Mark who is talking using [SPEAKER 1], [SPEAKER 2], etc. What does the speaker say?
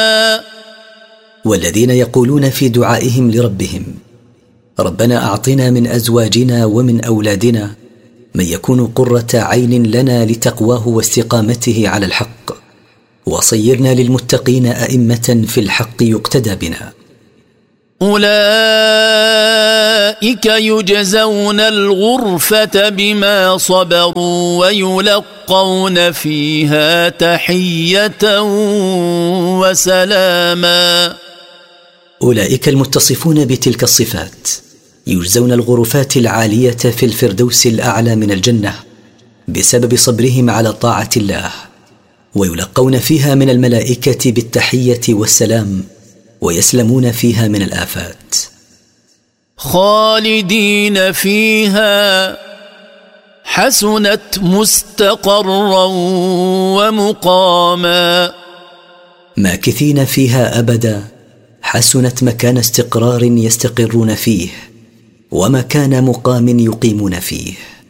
[SPEAKER 1] والذين يقولون في دعائهم لربهم: ربنا أعطنا من أزواجنا ومن أولادنا من يكون قرة عين لنا لتقواه واستقامته على الحق، وصيرنا للمتقين أئمة في الحق يقتدى بنا.
[SPEAKER 2] أولئك يجزون الغرفة بما صبروا ويلقون فيها تحية وسلاما.
[SPEAKER 1] أولئك المتصفون بتلك الصفات يجزون الغرفات العالية في الفردوس الأعلى من الجنة بسبب صبرهم على طاعة الله، ويلقون فيها من الملائكة بالتحية والسلام، ويسلمون فيها من الآفات.
[SPEAKER 2] خالدين فيها حسنت مستقرا ومقاما.
[SPEAKER 1] ماكثين فيها أبدا حسنت مكان استقرار يستقرون فيه، ومكان مقام يقيمون فيه.